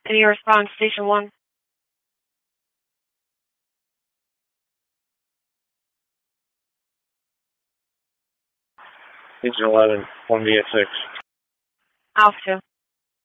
Any response, Station 1? Station 11, 1VX6. Alpha 2.